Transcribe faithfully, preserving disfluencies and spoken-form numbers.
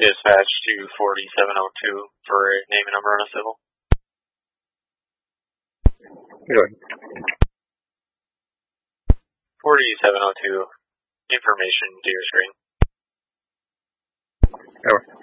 Dispatch to forty-seven oh two for a name and number on a civil. Good. forty-seven oh two, information to your screen. Over.